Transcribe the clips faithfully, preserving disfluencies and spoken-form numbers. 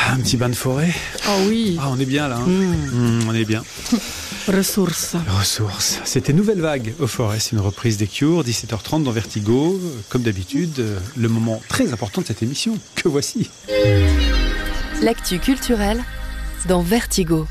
Un petit bain de forêt. Oh oui. Ah, on est bien là. Hein. Mmh. Mmh, on est bien. Ressources. Ressources. C'était Nouvelle Vague au Forest, une reprise des Cure, dix-sept heures trente dans Vertigo. Comme d'habitude, le moment très important de cette émission, que voici. L'actu culturelle dans Vertigo.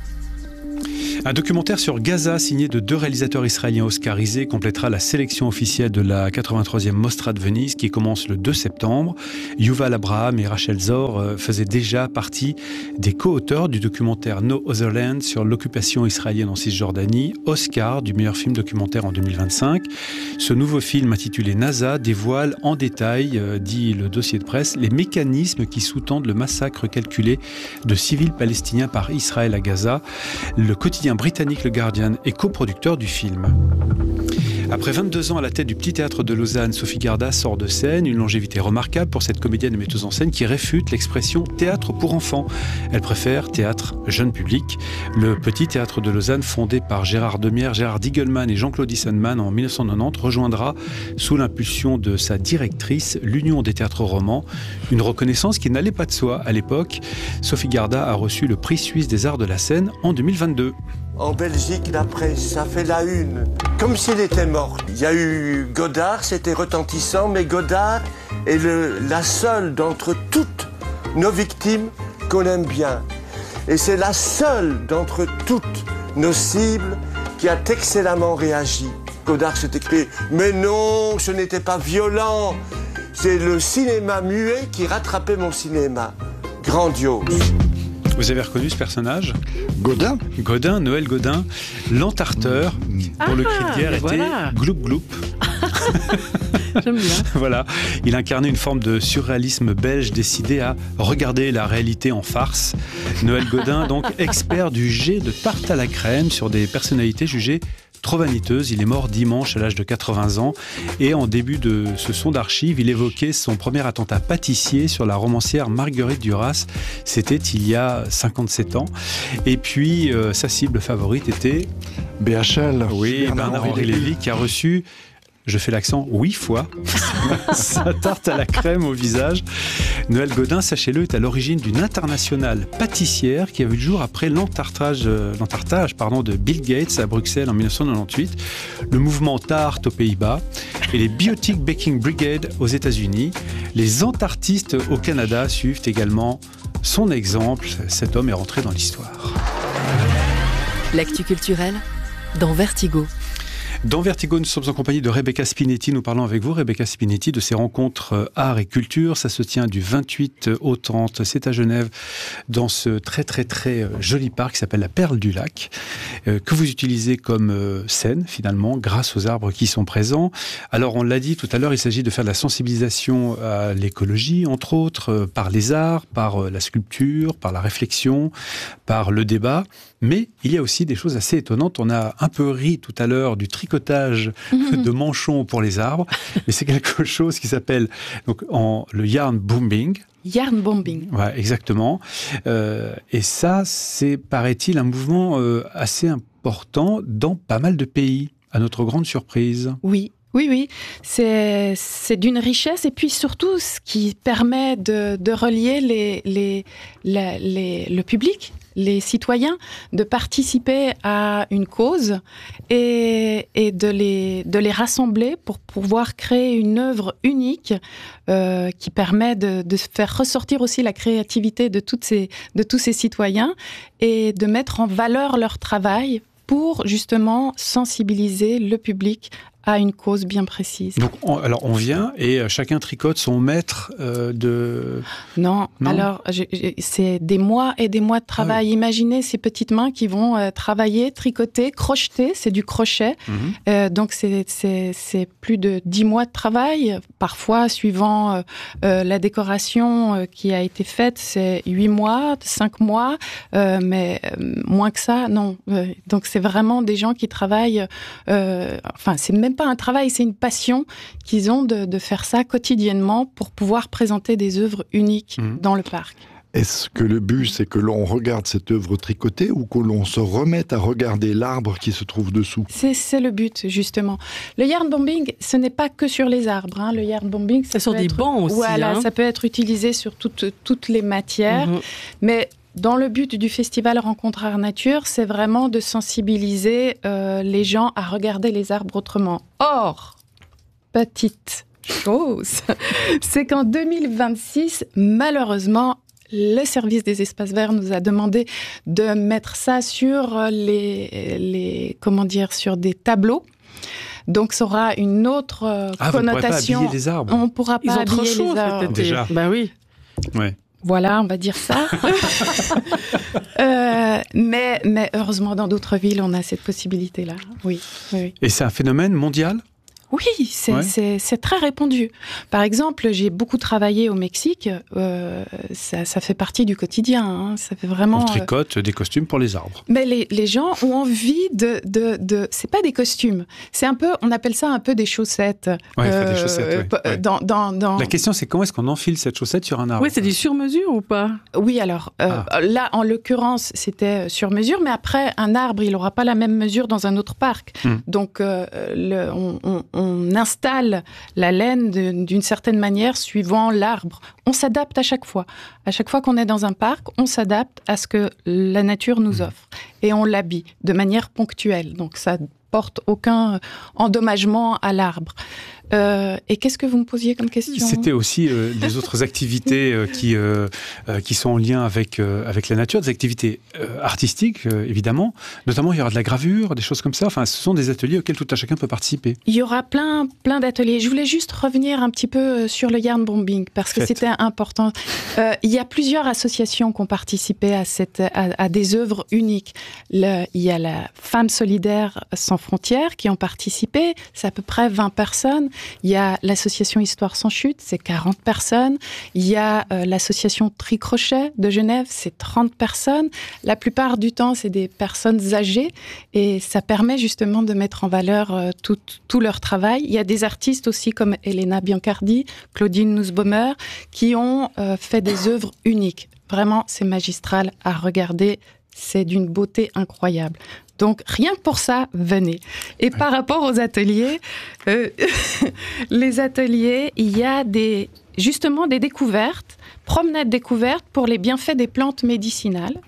Un documentaire sur Gaza signé de deux réalisateurs israéliens oscarisés complétera la sélection officielle de la quatre-vingt-troisième Mostra de Venise qui commence le deux septembre. Yuval Abraham et Rachel Zor faisaient déjà partie des co-auteurs du documentaire No Other Land sur l'occupation israélienne en Cisjordanie, Oscar du meilleur film documentaire en deux mille vingt-cinq. Ce nouveau film intitulé NASA dévoile en détail, euh, dit le dossier de presse, les mécanismes qui sous-tendent le massacre calculé de civils palestiniens par Israël à Gaza. Le quotidien britannique Le Guardian est coproducteur du film. Après vingt-deux ans à la tête du Petit Théâtre de Lausanne, Sophie Garda sort de scène, une longévité remarquable pour cette comédienne et metteuse en scène qui réfute l'expression théâtre pour enfants. Elle préfère théâtre jeune public. Le Petit Théâtre de Lausanne, fondé par Gérard Demierre, Gérard Diegelman et Jean-Claude Issenman en dix-neuf cent quatre-vingt-dix, rejoindra, sous l'impulsion de sa directrice, l'Union des théâtres romans, une reconnaissance qui n'allait pas de soi à l'époque. Sophie Garda a reçu le prix suisse des arts de la scène en deux mille vingt-deux. En Belgique, la presse a fait la une, comme s'il était mort. Il y a eu Godard, c'était retentissant, mais Godard est le, la seule d'entre toutes nos victimes qu'on aime bien. Et c'est la seule d'entre toutes nos cibles qui a excellemment réagi. Godard s'est écrit « Mais non, ce n'était pas violent, c'est le cinéma muet qui rattrapait mon cinéma. » Grandiose. Vous avez reconnu ce personnage ? Godin Godin, Noël Godin, l'entarteur, Ah, dont le cri de guerre était voilà. gloup gloup. J'aime bien. Voilà, il incarnait une forme de surréalisme belge décidé à regarder la réalité en farce. Noël Godin, donc expert du jet de tarte à la crème sur des personnalités jugées trop vaniteuse. Il est mort dimanche à l'âge de quatre-vingts ans et en début de ce son d'archives, il évoquait son premier attentat pâtissier sur la romancière Marguerite Duras. C'était il y a cinquante-sept ans. Et puis, euh, sa cible favorite était... B H L. Oui, Bernard-Henri Lévy, qui a reçu... Je fais l'accent huit fois. Sa tarte à la crème au visage. Noël Godin, sachez-le, est à l'origine d'une internationale pâtissière qui a vu le jour après l'entartage, euh, l'entartage pardon, de Bill Gates à Bruxelles en dix-neuf cent quatre-vingt-dix-huit, le mouvement Tarte aux Pays-Bas et les Biotic Baking Brigade aux États-Unis. Les entartistes au Canada suivent également son exemple. Cet homme est rentré dans l'histoire. L'actu culturelle dans Vertigo. Dans Vertigo, nous sommes en compagnie de Rebecca Spinetti. Nous parlons avec vous, Rebecca Spinetti, de ces rencontres art et culture. Ça se tient du vingt-huit au trente. C'est à Genève, dans ce très très très joli parc qui s'appelle la Perle du Lac, euh, que vous utilisez comme euh, scène, finalement, grâce aux arbres qui sont présents. Alors, on l'a dit tout à l'heure, il s'agit de faire de la sensibilisation à l'écologie, entre autres, euh, par les arts, par euh, la sculpture, par la réflexion, par le débat. Mais il y a aussi des choses assez étonnantes. On a un peu ri tout à l'heure du tricotage mmh. de manchons pour les arbres, mais c'est quelque chose qui s'appelle donc en, le yarn bombing. Yarn bombing. Ouais, exactement. Euh, et ça, c'est, paraît-il, un mouvement euh, assez important dans pas mal de pays, à notre grande surprise. Oui. Oui, oui, c'est, c'est d'une richesse et puis surtout ce qui permet de, de relier les, les, les, les, le public, les citoyens, de participer à une cause et, et de, les, de les rassembler pour pouvoir créer une œuvre unique euh, qui permet de, de faire ressortir aussi la créativité de, toutes ces, de tous ces citoyens et de mettre en valeur leur travail pour justement sensibiliser le public à une cause bien précise. Donc, on, alors on vient et chacun tricote son mètre euh, de... Non, non alors je, je, c'est des mois et des mois de travail. Ah oui. Imaginez ces petites mains qui vont euh, travailler, tricoter, crocheter, c'est du crochet. Mm-hmm. Euh, donc c'est, c'est, c'est plus de dix mois de travail. Parfois, suivant euh, euh, la décoration euh, qui a été faite, c'est huit mois, cinq mois, euh, mais euh, moins que ça, non. Euh, donc c'est vraiment des gens qui travaillent, euh, enfin c'est même pas un travail, c'est une passion qu'ils ont de, de faire ça quotidiennement pour pouvoir présenter des œuvres uniques mmh. dans le parc. Est-ce que le but, c'est que l'on regarde cette œuvre tricotée ou que l'on se remette à regarder l'arbre qui se trouve dessous? C'est, c'est le but, justement. Le yarn bombing, ce n'est pas que sur les arbres. Hein. Le yarn bombing, ça c'est sur peut des être, bancs aussi. Voilà, hein. ça peut être utilisé sur toutes, toutes les matières. Mm-hmm. Mais dans le but du festival Rencontre Art Nature, c'est vraiment de sensibiliser euh, les gens à regarder les arbres autrement. Or, petite chose, c'est qu'en deux mille vingt-six, malheureusement, le service des espaces verts nous a demandé de mettre ça sur les, les comment dire, sur des tableaux. Donc, ça aura une autre euh, ah, connotation. Vous ne pourrez pas habiller les arbres. On ne pourra pas Ils ont habiller trop chaud, les arbres. Déjà. Bah oui. Ouais. Voilà, on va dire ça. euh, mais, mais heureusement, dans d'autres villes, on a cette possibilité-là. Oui, oui, oui. Et c'est un phénomène mondial ? Oui, c'est, ouais. c'est, c'est très répandu. Par exemple, j'ai beaucoup travaillé au Mexique. Euh, ça, ça fait partie du quotidien. Hein. Ça fait vraiment. On tricote euh... des costumes pour les arbres. Mais les, les gens ont envie de, de, de. C'est pas des costumes. C'est un peu. On appelle ça un peu des chaussettes. Ouais, euh, des chaussettes. Ouais, ouais. Dans, dans, dans... La question, c'est comment est-ce qu'on enfile cette chaussette sur un arbre ? Oui, c'est du sur-mesure ou pas ? Oui, alors euh, ah. là, en l'occurrence, c'était sur mesure. Mais après, un arbre, il n'aura pas la même mesure dans un autre parc. Hum. Donc, euh, le, on, on on installe la laine de, d'une certaine manière suivant l'arbre. On s'adapte à chaque fois. À chaque fois qu'on est dans un parc, on s'adapte à ce que la nature nous offre. Et on l'habille de manière ponctuelle. Donc ça ne porte aucun endommagement à l'arbre. Euh, et qu'est-ce que vous me posiez comme question ? C'était aussi euh, les autres activités euh, qui, euh, euh, qui sont en lien avec, euh, avec la nature, des activités euh, artistiques, euh, évidemment. Notamment, il y aura de la gravure, des choses comme ça. Enfin, ce sont des ateliers auxquels tout un chacun peut participer. Il y aura plein, plein d'ateliers. Je voulais juste revenir un petit peu sur le yarn bombing, parce que Faites. c'était important. Euh, il y a plusieurs associations qui ont participé à, cette, à, à des œuvres uniques. Le, il y a la Femmes solidaires sans frontières qui ont participé. C'est à peu près vingt personnes. Il y a l'association Histoire sans chute, c'est quarante personnes. Il y a euh, l'association Tricrochet de Genève, c'est trente personnes. La plupart du temps, c'est des personnes âgées et ça permet justement de mettre en valeur euh, tout, tout leur travail. Il y a des artistes aussi comme Elena Biancardi, Claudine Nussbaumer, qui ont euh, fait des œuvres uniques. Vraiment, c'est magistral à regarder. C'est d'une beauté incroyable. Donc, rien que pour ça, venez. Et ouais. par rapport aux ateliers, euh, les ateliers, il y a des, justement des découvertes, promenades découvertes pour les bienfaits des plantes médicinales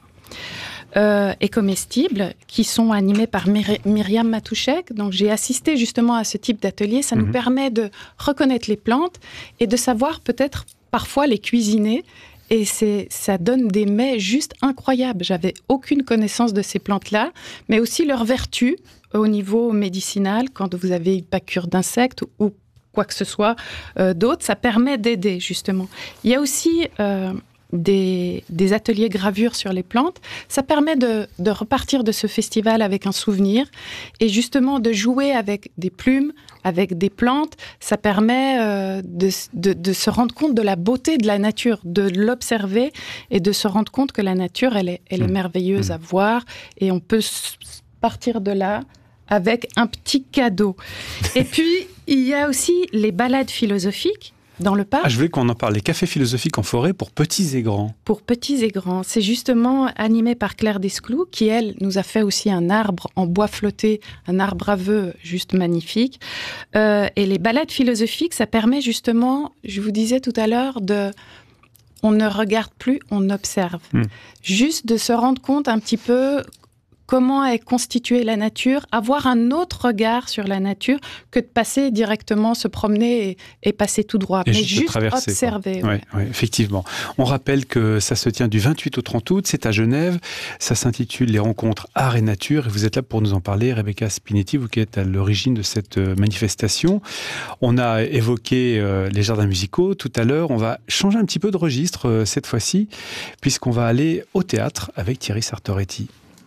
euh, et comestibles qui sont animées par Myri- Myriam Matouchek. Donc, j'ai assisté justement à ce type d'atelier. Ça mmh. nous permet de reconnaître les plantes et de savoir peut-être parfois les cuisiner. Et c'est, ça donne des mets juste incroyables. J'avais aucune connaissance de ces plantes-là, mais aussi leurs vertus au niveau médicinal, quand vous avez une piqûre d'insectes ou quoi que ce soit euh, d'autre, ça permet d'aider, justement. Il y a aussi euh, des, des ateliers gravure sur les plantes. Ça permet de, de repartir de ce festival avec un souvenir et justement de jouer avec des plumes, avec des plantes. Ça permet euh, de, de, de se rendre compte de la beauté de la nature, de l'observer et de se rendre compte que la nature, elle est, elle est merveilleuse mmh. à voir et on peut partir de là avec un petit cadeau. Et puis, il y a aussi les balades philosophiques dans le parc. Ah, je voulais qu'on en parle. Les cafés philosophiques en forêt pour petits et grands. Pour petits et grands. C'est justement animé par Claire Desclous, qui, elle, nous a fait aussi un arbre en bois flotté, un arbre aveu juste magnifique. Euh, et les balades philosophiques, ça permet justement, je vous disais tout à l'heure, de... on ne regarde plus, on observe. Mmh. Juste de se rendre compte un petit peu comment est constituée la nature, avoir un autre regard sur la nature que de passer directement, se promener et, et passer tout droit. Et mais juste, juste observer. Oui, ouais. ouais, effectivement. On rappelle que ça se tient du vingt-huit au trente août, c'est à Genève. Ça s'intitule Les rencontres art et nature. Et vous êtes là pour nous en parler, Rebecca Spinetti, vous qui êtes à l'origine de cette manifestation. On a évoqué euh, les jardins musicaux tout à l'heure. On va changer un petit peu de registre euh, cette fois-ci, puisqu'on va aller au théâtre avec Thierry Sartoretti.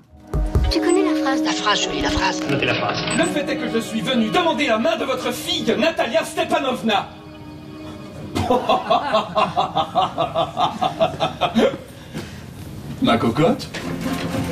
Tu connais la phrase ? La phrase, je lis la phrase. Notez la phrase. Le fait est que je suis venu demander la main de votre fille, Natalia Stepanovna. Ma cocotte ?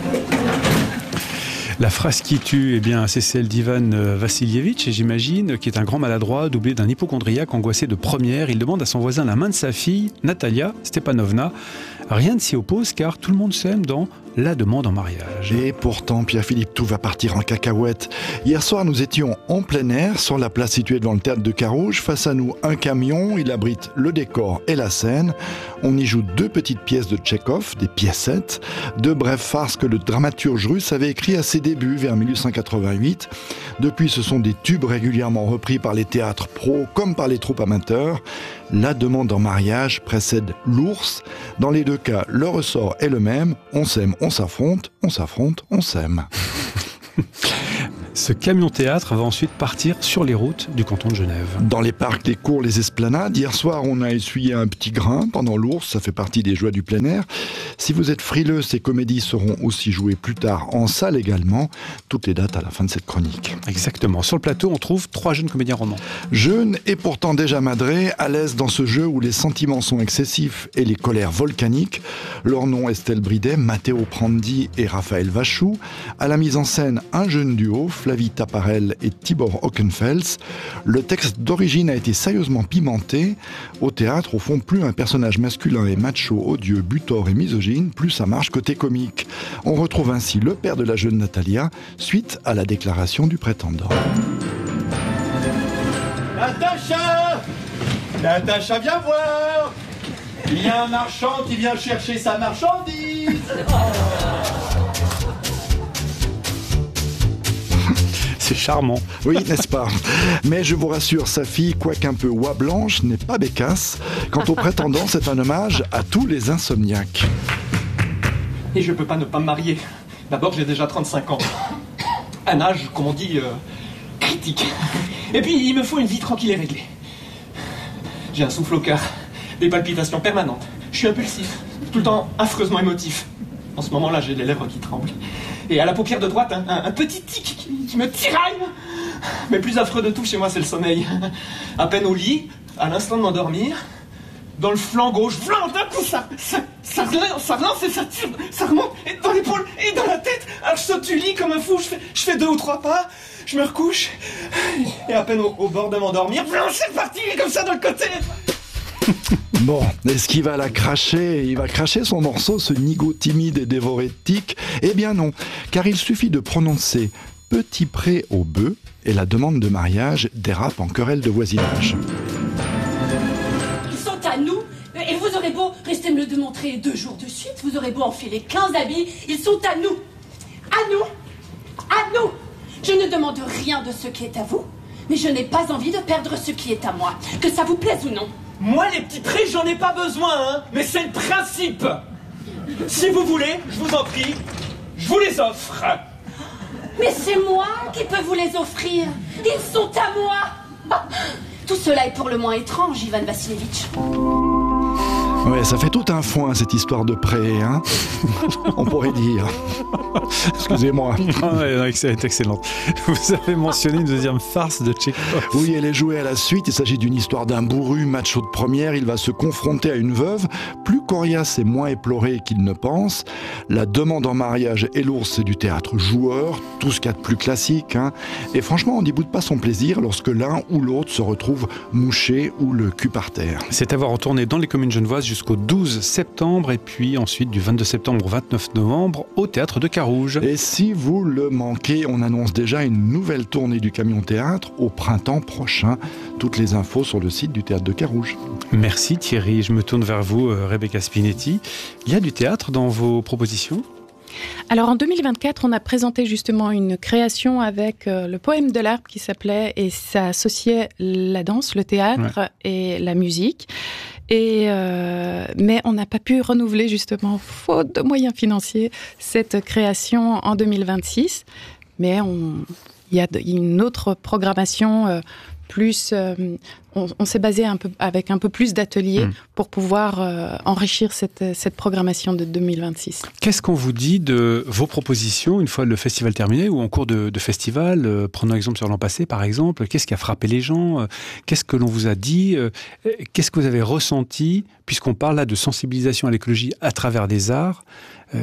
La phrase qui tue, eh bien, c'est celle d'Ivan Vassilievitch, j'imagine, qui est un grand maladroit, doublé d'un hypochondriaque angoissé de première. Il demande à son voisin la main de sa fille, Natalia Stepanovna. Rien ne s'y oppose car tout le monde s'aime dans la demande en mariage. Et pourtant, Pierre-Philippe, tout va partir en cacahuète. Hier soir, nous étions en plein air, sur la place située devant le théâtre de Carouge. Face à nous, un camion, il abrite le décor et la scène. On y joue deux petites pièces de Tchekhov, des piècettes, deux brèves farces que le dramaturge russe avait écrit à ses débuts, vers mille huit cent quatre-vingt-huit. Depuis, ce sont des tubes régulièrement repris par les théâtres pros comme par les troupes amateurs. La demande en mariage précède l'ours. Dans les deux cas, le ressort est le même. On s'aime, on s'affronte, on s'affronte, on s'aime. Ce camion-théâtre va ensuite partir sur les routes du canton de Genève. Dans les parcs, les cours, les esplanades. Hier soir, on a essuyé un petit grain pendant l'ours. Ça fait partie des joies du plein air. Si vous êtes frileux, ces comédies seront aussi jouées plus tard en salle également. Toutes les dates à la fin de cette chronique. Exactement. Sur le plateau, on trouve trois jeunes comédiens romans. Jeunes et pourtant déjà madrés, à l'aise dans ce jeu où les sentiments sont excessifs et les colères volcaniques. Leurs noms, Estelle Bridet, Matteo Prandi et Raphaël Vachou. À la mise en scène, un jeune duo, Flavie Taparel et Tibor Hockenfels. Le texte d'origine a été sérieusement pimenté. Au théâtre, au fond, plus un personnage masculin est macho, odieux, butor et misogyne, plus ça marche côté comique. On retrouve ainsi le père de la jeune Natalia, suite à la déclaration du prétendant. Natacha Natacha, viens voir. Il y a un marchand qui vient chercher sa marchandise. C'est charmant. Oui, n'est-ce pas? Mais je vous rassure, sa fille, quoique un peu oie blanche, n'est pas bécasse. Quant au prétendant, c'est un hommage à tous les insomniaques. Et je peux pas ne pas me marier. D'abord, j'ai déjà trente-cinq ans. Un âge, comme on dit, euh, critique. Et puis, il me faut une vie tranquille et réglée. J'ai un souffle au cœur, des palpitations permanentes. Je suis impulsif, tout le temps affreusement émotif. En ce moment-là, j'ai les lèvres qui tremblent. Et à la paupière de droite, un, un, un petit tic qui, qui me tiraille. Mais plus affreux de tout chez moi, c'est le sommeil. À peine au lit, à l'instant de m'endormir, dans le flanc gauche, flanc, d'un coup, ça, ça, ça, relance, ça relance et ça tire, ça remonte, et dans l'épaule, et dans la tête. Alors je saute du lit comme un fou, je fais, je fais deux ou trois pas, je me recouche, et à peine au, au bord de m'endormir, flanc, c'est parti, comme ça de le côté. Bon, est-ce qu'il va la cracher? Il va cracher son morceau, ce nigo timide et dévoré de tiques? Eh bien non, car il suffit de prononcer « petit pré au bœuf » et la demande de mariage dérape en querelle de voisinage. Ils sont à nous, et vous aurez beau rester me le démontrer deux jours de suite, vous aurez beau enfiler quinze habits, ils sont à nous. À nous. À nous. Je ne demande rien de ce qui est à vous, mais je n'ai pas envie de perdre ce qui est à moi, que ça vous plaise ou non. Moi, les petits prés, j'en ai pas besoin, hein, mais c'est le principe. Si vous voulez, je vous en prie, je vous les offre. Mais c'est moi qui peux vous les offrir. Ils sont à moi. Tout cela est pour le moins étrange, Ivan Vassilievitch. Ouais, ça fait tout un foin, cette histoire de pré, hein. On pourrait dire. Excusez-moi. Ouais, elle est excellente. Vous avez mentionné une deuxième farce de Tchekhov. Oui, elle est jouée à la suite. Il s'agit d'une histoire d'un bourru macho de première. Il va se confronter à une veuve, plus coriace et moins éplorée qu'il ne pense. La demande en mariage et l'ours, c'est du théâtre joueur, tout ce qu'il y a de plus classique, hein. Et franchement, on n'y boude pas son plaisir lorsque l'un ou l'autre se retrouve mouché ou le cul par terre. C'est à voir en tournée dans les communes genevoises jusqu'au douze septembre et puis ensuite du vingt-deux septembre au vingt-neuf novembre au théâtre de Carouge. Et si vous le manquez, on annonce déjà une nouvelle tournée du Camion Théâtre au printemps prochain. Toutes les infos sur le site du théâtre de Carouge. Merci Thierry. Je me tourne vers vous, Rebecca Spinetti. Il y a du théâtre dans vos propositions ? Alors en deux mille vingt-quatre, on a présenté justement une création avec euh, le poème de l'arbre qui s'appelait, et ça associait la danse, le théâtre ouais. et la musique. Et euh, mais on n'a pas pu renouveler justement, faute de moyens financiers, cette création en deux mille vingt-six. Mais il y a une autre programmation euh, plus... Euh, on, on s'est basé un peu, avec un peu plus d'ateliers mmh. pour pouvoir euh, enrichir cette, cette programmation de deux mille vingt-six. Qu'est-ce qu'on vous dit de vos propositions une fois le festival terminé ou en cours de, de festival euh, Prenons exemple sur l'an passé par exemple. Qu'est-ce qui a frappé les gens euh, Qu'est-ce que l'on vous a dit euh, Qu'est-ce que vous avez ressenti puisqu'on parle là de sensibilisation à l'écologie à travers des arts euh,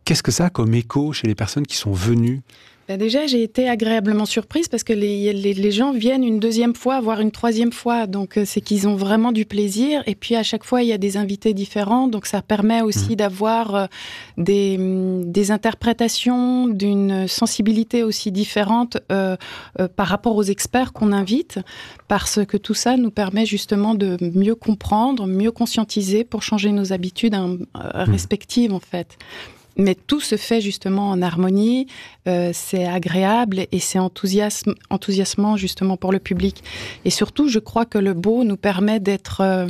Qu'est-ce que ça a comme écho chez les personnes qui sont venues ? Ben déjà, j'ai été agréablement surprise parce que les, les, les gens viennent une deuxième fois, voire une troisième fois. Donc, c'est qu'ils ont vraiment du plaisir. Et puis, à chaque fois, il y a des invités différents. Donc, ça permet aussi mmh. d'avoir des, des interprétations d'une sensibilité aussi différente euh, euh, par rapport aux experts qu'on invite. Parce que tout ça nous permet justement de mieux comprendre, mieux conscientiser pour changer nos habitudes hein, respectives, en fait. Mais tout se fait justement en harmonie, euh, c'est agréable et c'est enthousiasme, enthousiasmant justement pour le public. Et surtout, je crois que le beau nous permet d'être, euh,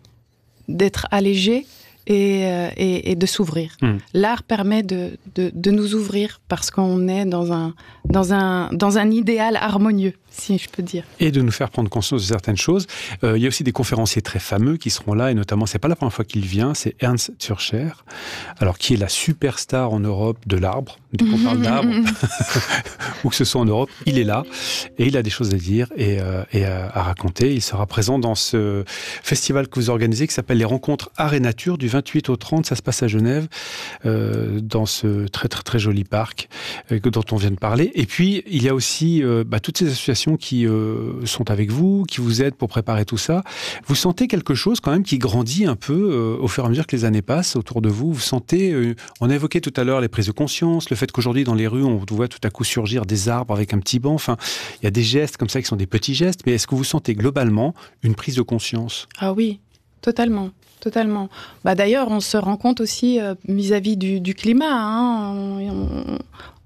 d'être allégé et, euh, et, et de s'ouvrir. Mmh. L'art permet de, de, de nous ouvrir parce qu'on est dans un, dans un, dans un idéal harmonieux, si je peux dire. Et de nous faire prendre conscience de certaines choses. Euh, il y a aussi des conférenciers très fameux qui seront là, et notamment, c'est pas la première fois qu'il vient, c'est Ernst Zürcher, alors qui est la superstar en Europe de l'arbre. Dès qu'on parle d'arbre, ou que ce soit en Europe, il est là, et il a des choses à dire et, euh, et à, à raconter. Il sera présent dans ce festival que vous organisez, qui s'appelle les Rencontres Art et Nature, du vingt-huit au trente, ça se passe à Genève, euh, dans ce très très très joli parc euh, dont on vient de parler. Et puis, il y a aussi euh, bah, toutes ces associations qui euh, sont avec vous, qui vous aident pour préparer tout ça. Vous sentez quelque chose quand même qui grandit un peu euh, au fur et à mesure que les années passent autour de vous. Vous sentez, euh, on a évoqué tout à l'heure les prises de conscience, le fait qu'aujourd'hui dans les rues, on voit tout à coup surgir des arbres avec un petit banc. Enfin, il y a des gestes comme ça qui sont des petits gestes, mais est-ce que vous sentez globalement une prise de conscience ? Ah oui, totalement. Totalement. Bah, d'ailleurs, on se rend compte aussi euh, vis-à-vis du, du climat. Hein, on, on,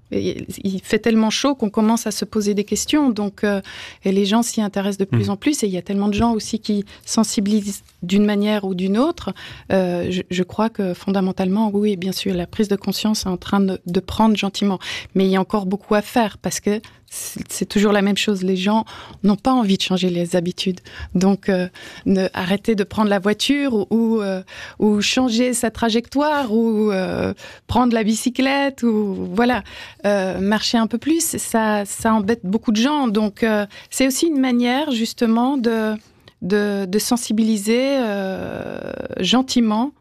il fait tellement chaud qu'on commence à se poser des questions. Donc, euh, et les gens s'y intéressent de plus mmh. en plus. Et il y a tellement de gens aussi qui sensibilisent d'une manière ou d'une autre. Euh, je, je crois que fondamentalement, oui, bien sûr, la prise de conscience est en train de, de prendre gentiment. Mais il y a encore beaucoup à faire parce que c'est, c'est toujours la même chose. Les gens n'ont pas envie de changer les habitudes. Donc, euh, ne, arrêter de prendre la voiture ou, ou, euh, ou changer sa trajectoire ou euh, prendre la bicyclette ou voilà, euh, marcher un peu plus. Ça, ça embête beaucoup de gens. Donc, euh, c'est aussi une manière justement de De, de sensibiliser euh, gentiment,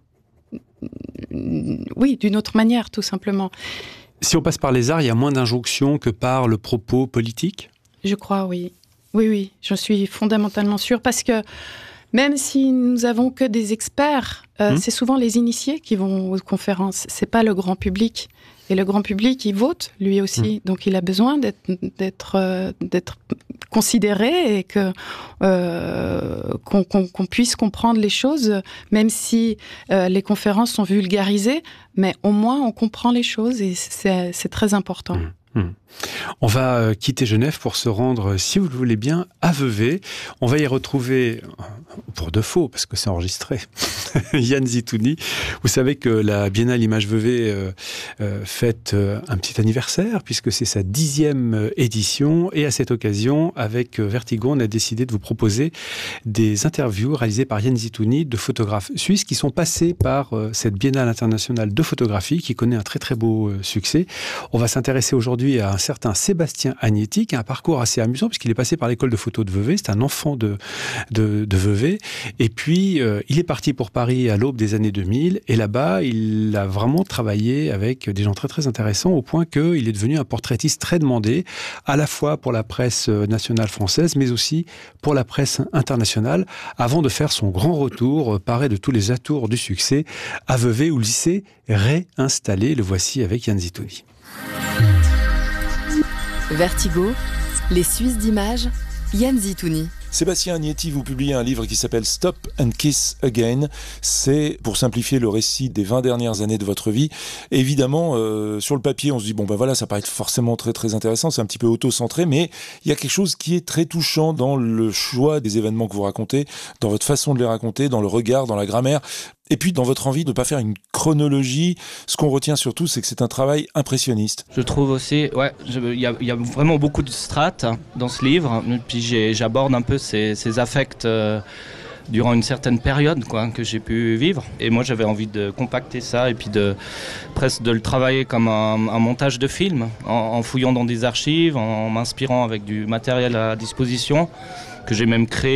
oui, d'une autre manière, tout simplement. Si on passe par les arts, il y a moins d'injonctions que par le propos politique ? Je crois, oui. Oui, oui, j'en suis fondamentalement sûre, parce que même si nous avons que des experts, euh, mmh. c'est souvent les initiés qui vont aux conférences, c'est pas le grand public. Et le grand public, il vote, lui aussi. Mmh. Donc, il a besoin d'être, d'être, euh, d'être considéré et que, euh, qu'on, qu'on, qu'on puisse comprendre les choses, même si euh, les conférences sont vulgarisées, mais au moins, on comprend les choses et c'est, c'est très important. Mmh. Mmh. On va quitter Genève pour se rendre, si vous le voulez bien, à Vevey. On va y retrouver, pour de faux, parce que c'est enregistré, Yann Zitouni. Vous savez que la Biennale Image Vevey euh, euh, fête euh, un petit anniversaire, puisque c'est sa dixième édition. Et à cette occasion, avec Vertigo, on a décidé de vous proposer des interviews réalisées par Yann Zitouni, de photographes suisses qui sont passés par euh, cette Biennale internationale de photographie, qui connaît un très très beau euh, succès. On va s'intéresser aujourd'hui à un certain Sébastien Agnetti, qui a un parcours assez amusant puisqu'il est passé par l'école de photo de Vevey. C'est un enfant de, de, de Vevey. Et puis, euh, il est parti pour Paris à l'aube des années deux mille. Et là-bas, il a vraiment travaillé avec des gens très, très intéressants au point qu'il est devenu un portraitiste très demandé, à la fois pour la presse nationale française, mais aussi pour la presse internationale, avant de faire son grand retour, paré de tous les atours du succès, à Vevey, où il s'est réinstallé. Le voici avec Yann Zitouni. Vertigo, les Suisses d'images, Yann Zitouni. Sébastien Agnetti, vous publiez un livre qui s'appelle Stop and Kiss Again. C'est, pour simplifier le récit des vingt dernières années de votre vie. Évidemment, euh, sur le papier, on se dit, bon ben voilà, ça paraît forcément très très intéressant, c'est un petit peu auto-centré, mais il y a quelque chose qui est très touchant dans le choix des événements que vous racontez, dans votre façon de les raconter, dans le regard, dans la grammaire. Et puis, dans votre envie de ne pas faire une chronologie, ce qu'on retient surtout, c'est que c'est un travail impressionniste. Je trouve aussi, ouais, il y, y a vraiment beaucoup de strates dans ce livre. Puis j'ai, j'aborde un peu ces, ces affects euh, durant une certaine période quoi, que j'ai pu vivre. Et moi, j'avais envie de compacter ça et puis de, presque de le travailler comme un, un montage de film, en, en fouillant dans des archives, en, en m'inspirant avec du matériel à disposition, que j'ai même créé.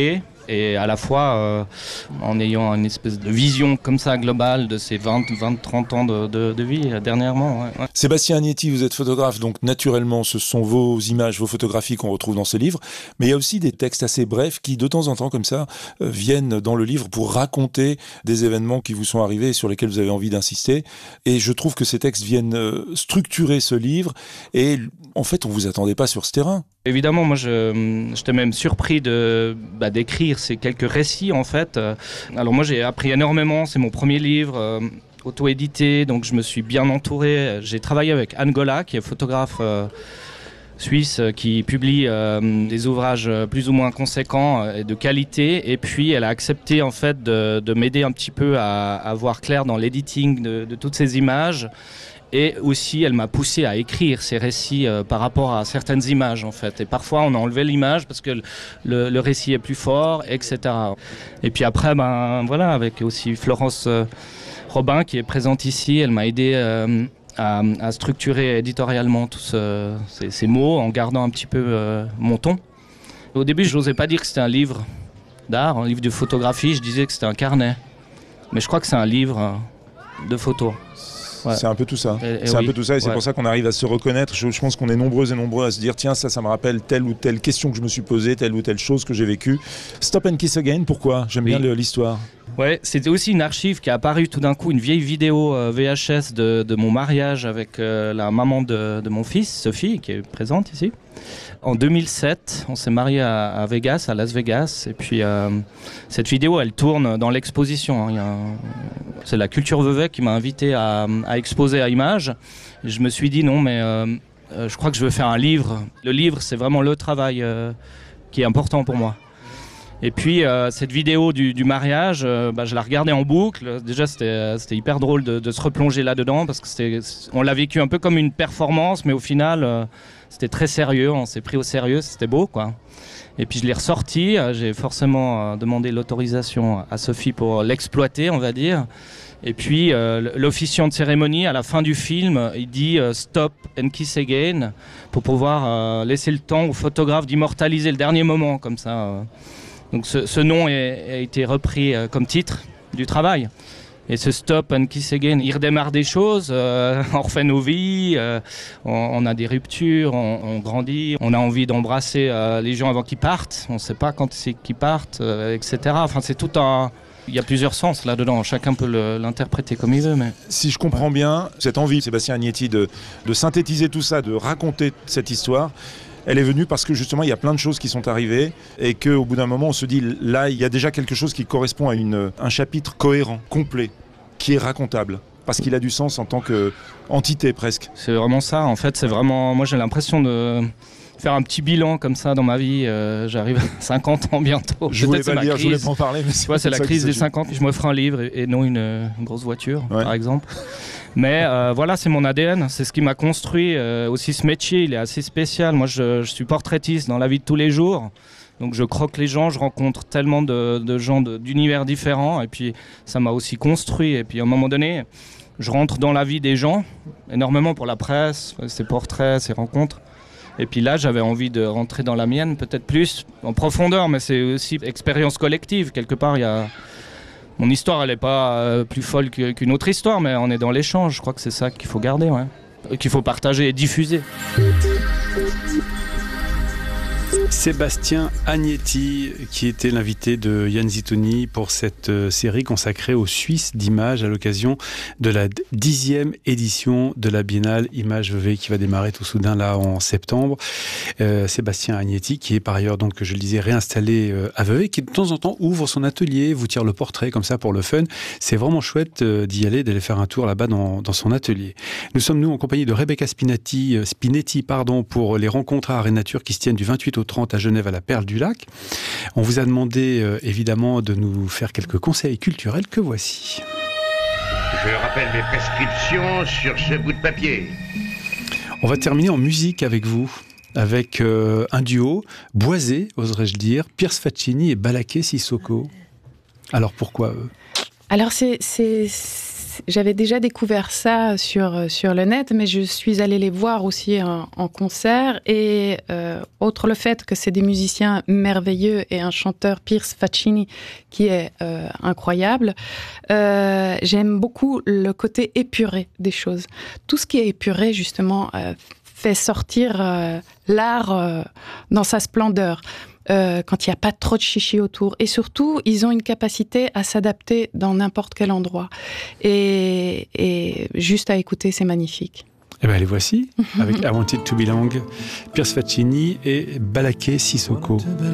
et à la fois euh, en ayant une espèce de vision comme ça globale de ces vingt, vingt, trente ans de, de, de vie euh, dernièrement. Ouais, ouais. Sébastien Agnetti, vous êtes photographe, donc naturellement ce sont vos images, vos photographies qu'on retrouve dans ce livre, mais il y a aussi des textes assez brefs qui de temps en temps comme ça euh, viennent dans le livre pour raconter des événements qui vous sont arrivés et sur lesquels vous avez envie d'insister, et je trouve que ces textes viennent euh, structurer ce livre, et en fait on vous attendait pas sur ce terrain. Évidemment, moi, je, j'étais même surpris de, bah, d'écrire ces quelques récits, en fait. Alors moi, j'ai appris énormément, c'est mon premier livre, euh, auto-édité, donc je me suis bien entouré. J'ai travaillé avec Anne Gola, qui est photographe euh, suisse, euh, qui publie euh, des ouvrages plus ou moins conséquents euh, et de qualité, et puis elle a accepté, en fait, de, de m'aider un petit peu à, à voir clair dans l'editing de, de toutes ces images. Et aussi, elle m'a poussé à écrire ces récits euh, par rapport à certaines images, en fait. Et parfois, on a enlevé l'image parce que le, le récit est plus fort, et cetera. Et puis après, ben voilà, avec aussi Florence euh, Robin qui est présente ici, elle m'a aidé euh, à, à structurer éditorialement tous ce, ces, ces mots en gardant un petit peu euh, mon ton. Au début, je n'osais pas dire que c'était un livre d'art, un livre de photographie. Je disais que c'était un carnet. Mais je crois que c'est un livre euh, de photos. Ouais. C'est un peu tout ça. Et, et c'est oui. un peu tout ça et c'est ouais. pour ça qu'on arrive à se reconnaître. Je, je pense qu'on est nombreux et nombreux à se dire tiens, ça, ça me rappelle telle ou telle question que je me suis posée, telle ou telle chose que j'ai vécue. Stop and Kiss Again, pourquoi ? J'aime oui. bien le, l'histoire. Ouais, c'était aussi une archive qui est apparue tout d'un coup, une vieille vidéo euh, V H S de, de mon mariage avec euh, la maman de, de mon fils, Sophie, qui est présente ici. En deux mille sept, on s'est mariés à, à Vegas, à Las Vegas, et puis euh, cette vidéo, elle tourne dans l'exposition. Hein. Il y a un... C'est la Culture Vevey qui m'a invité à, à exposer à Images. Et je me suis dit non, mais euh, euh, je crois que je veux faire un livre. Le livre, c'est vraiment le travail euh, qui est important pour moi. Et puis euh, cette vidéo du, du mariage, euh, bah, je la regardais en boucle. Déjà c'était, c'était hyper drôle de, de se replonger là-dedans parce que c'était, on l'a vécu un peu comme une performance, mais au final euh, c'était très sérieux, on s'est pris au sérieux, c'était beau quoi. Et puis je l'ai ressorti, euh, j'ai forcément euh, demandé l'autorisation à Sophie pour l'exploiter, on va dire. Et puis euh, l'officiant de cérémonie, à la fin du film, il dit euh, « Stop and kiss again » pour pouvoir euh, laisser le temps au photographe d'immortaliser le dernier moment comme ça. Euh. Donc ce, ce nom est, a été repris euh, comme titre du travail. Et ce Stop and Kiss Again, il redémarre des choses, euh, on refait nos vies, euh, on, on a des ruptures, on, on grandit, on a envie d'embrasser euh, les gens avant qu'ils partent, on ne sait pas quand c'est qu'ils partent, euh, et cetera. Enfin, c'est tout un... Il y a plusieurs sens là-dedans, chacun peut le, l'interpréter comme il veut. Mais... Si je comprends bien, cette envie, Sébastien Agnetti, de, de synthétiser tout ça, de raconter cette histoire, elle est venue parce que justement il y a plein de choses qui sont arrivées et qu'au bout d'un moment on se dit là il y a déjà quelque chose qui correspond à une, un chapitre cohérent, complet, qui est racontable. Parce qu'il a du sens en tant qu'entité presque. C'est vraiment ça, en fait c'est vraiment... Moi j'ai l'impression de... faire un petit bilan comme ça dans ma vie, euh, j'arrive à cinquante ans bientôt. Je voulais pas le dire, je voulais pas en parler. Mais c'est, ouais, c'est la crise des joue. cinquante, je m'offre un livre et, et non une, une grosse voiture, ouais. par exemple. Mais euh, voilà, c'est mon A D N, c'est ce qui m'a construit. Euh, aussi ce métier, il est assez spécial. Moi, je, je suis portraitiste dans la vie de tous les jours. Donc je croque les gens, je rencontre tellement de, de gens de, d'univers différents. Et puis ça m'a aussi construit. Et puis à un moment donné, je rentre dans la vie des gens, énormément pour la presse, ces portraits, ces rencontres. Et puis là, j'avais envie de rentrer dans la mienne, peut-être plus en profondeur, mais c'est aussi expérience collective. Quelque part, il y a... Mon histoire, elle n'est pas euh, plus folle qu'une autre histoire, mais on est dans l'échange. Je crois que c'est ça qu'il faut garder, ouais. Et qu'il faut partager et diffuser. Sébastien Agnetti, qui était l'invité de Yann Zittoni pour cette série consacrée aux Suisses d'images à l'occasion de la dixième édition de la Biennale Images Vevey qui va démarrer tout soudain là en septembre. Euh, Sébastien Agnetti, qui est par ailleurs, donc, je le disais, réinstallé à Vevey, qui de temps en temps ouvre son atelier, vous tire le portrait comme ça pour le fun. C'est vraiment chouette d'y aller, d'aller faire un tour là-bas dans, dans son atelier. Nous sommes, nous, en compagnie de Rebecca Spinati, Spinetti pardon, pour les rencontres à Art et Nature qui se tiennent du vingt-huit au trente à Genève à la Perle du Lac. On vous a demandé euh, évidemment de nous faire quelques conseils culturels que voici. Je rappelle mes prescriptions sur ce bout de papier. On va terminer en musique avec vous, avec euh, un duo boisé, oserais-je dire, Pierce Faccini et Balaké Sissoko. Alors pourquoi eux ? Alors c'est, c'est, j'avais déjà découvert ça sur, sur le net, mais je suis allée les voir aussi en, en concert. Et euh, outre le fait que c'est des musiciens merveilleux et un chanteur, Piers Faccini, qui est euh, incroyable, euh, j'aime beaucoup le côté épuré des choses. Tout ce qui est épuré, justement, euh, fait sortir euh, l'art euh, dans sa splendeur. Euh, quand il n'y a pas trop de chichi autour. Et surtout, ils ont une capacité à s'adapter dans n'importe quel endroit. Et, et juste à écouter, c'est magnifique. Eh bien, les voici, avec I Want It To Belong, Piers Faccini et Balaké Sissoko.